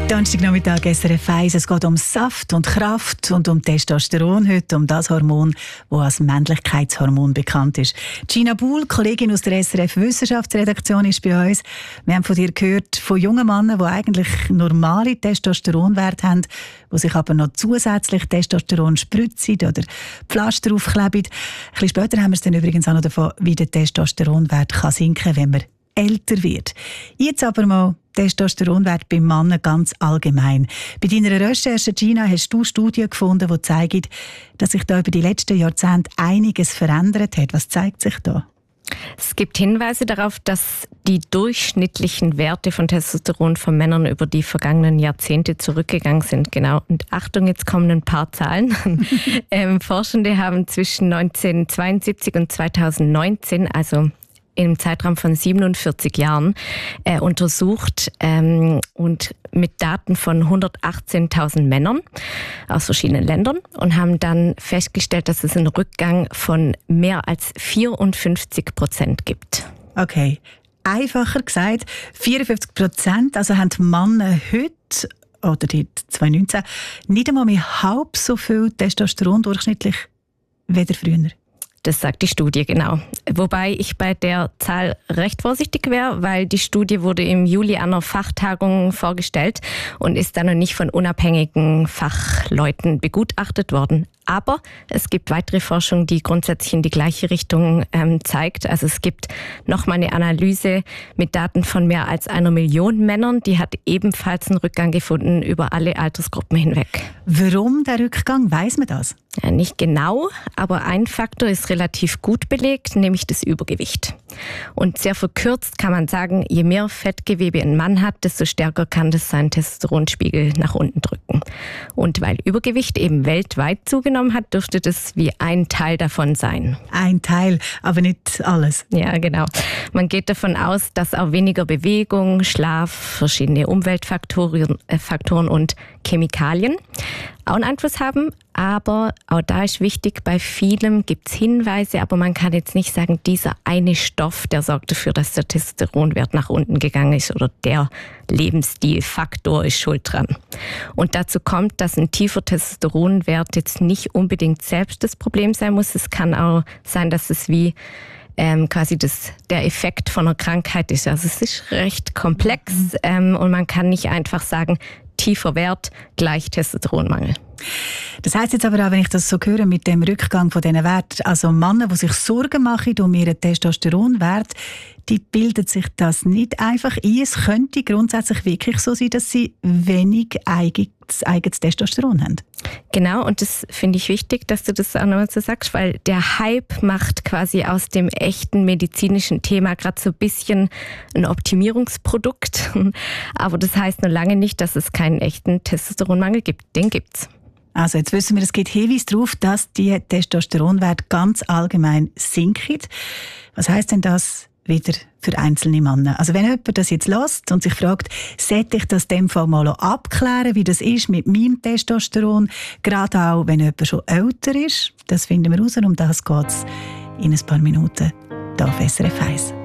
Donnerstagnachmittag SRF 1. Es geht um Saft und Kraft und um Testosteron heute, um das Hormon, das als Männlichkeitshormon bekannt ist. Gina Buhl, Kollegin aus der SRF Wissenschaftsredaktion, ist bei uns. Wir haben von dir gehört, von jungen Männern, die eigentlich normale Testosteronwerte haben, die sich aber noch zusätzlich Testosteron spritzen oder Pflaster aufkleben. Ein bisschen später haben wir es dann übrigens auch noch davon, wie der Testosteronwert kann sinken kann, wenn man älter wird. Jetzt aber mal Testosteronwert beim Mann ganz allgemein. Bei deiner Recherche, Gina, hast du Studien gefunden, die zeigen, dass sich da über die letzten Jahrzehnte einiges verändert hat. Was zeigt sich da? Es gibt Hinweise darauf, dass die durchschnittlichen Werte von Testosteron von Männern über die vergangenen Jahrzehnte zurückgegangen sind. Genau. Und Achtung, jetzt kommen ein paar Zahlen. Forschende haben zwischen 1972 und 2019, also im Zeitraum von 47 Jahren untersucht und mit Daten von 118.000 Männern aus verschiedenen Ländern und haben dann festgestellt, dass es einen Rückgang von mehr als 54% gibt. Okay, einfacher gesagt, 54%, also haben Männer heute oder die 2019 nicht einmal mehr halb so viel Testosteron durchschnittlich wie früher. Das sagt die Studie, genau. Wobei ich bei der Zahl recht vorsichtig wäre, weil die Studie wurde im Juli an einer Fachtagung vorgestellt und ist dann noch nicht von unabhängigen Fachleuten begutachtet worden. Aber es gibt weitere Forschung, die grundsätzlich in die gleiche Richtung zeigt. Also es gibt nochmal eine Analyse mit Daten von mehr als 1 Million Männern. Die hat ebenfalls einen Rückgang gefunden über alle Altersgruppen hinweg. Warum der Rückgang? Weiss man das? Ja, nicht genau, aber ein Faktor ist relativ gut belegt, nämlich das Übergewicht. Und sehr verkürzt kann man sagen, je mehr Fettgewebe ein Mann hat, desto stärker kann das seinen Testosteronspiegel nach unten drücken. Und weil Übergewicht eben weltweit zugenommen hat, dürfte das wie ein Teil davon sein. Ein Teil, aber nicht alles. Ja, genau. Man geht davon aus, dass auch weniger Bewegung, Schlaf, verschiedene Umweltfaktoren und Chemikalien auch einen Einfluss haben. Aber auch da ist wichtig, bei vielem gibt es Hinweise, aber man kann jetzt nicht sagen, dieser eine Stoff, der sorgt dafür, dass der Testosteronwert nach unten gegangen ist oder der Lebensstilfaktor ist schuld dran. Und dazu kommt, dass ein tiefer Testosteronwert jetzt nicht unbedingt selbst das Problem sein muss. Es kann auch sein, dass es wie quasi der Effekt von einer Krankheit ist. Also es ist recht komplex und man kann nicht einfach sagen, tiefer Wert gleich Testosteronmangel. Das heisst jetzt aber auch, wenn ich das so höre mit dem Rückgang von diesen Werten, also Männer, die sich Sorgen machen um ihren Testosteronwert, die bilden sich das nicht einfach ein. Es könnte grundsätzlich wirklich so sein, dass sie wenig eigenes Testosteron haben. Genau, und das finde ich wichtig, dass du das auch nochmal so sagst, weil der Hype macht quasi aus dem echten medizinischen Thema gerade so ein bisschen ein Optimierungsprodukt. Aber das heißt noch lange nicht, dass es keinen echten Testosteronmangel gibt. Den gibt's. Also jetzt wissen wir, es gibt Hinweise darauf, dass die Testosteronwerte ganz allgemein sinken. Was heisst denn das wieder für einzelne Männer? Also wenn jemand das jetzt hört und sich fragt, sollte ich das in dem Fall mal abklären, wie das ist mit meinem Testosteron, gerade auch wenn jemand schon älter ist, das finden wir raus, um das geht es in ein paar Minuten hier auf SRF 1.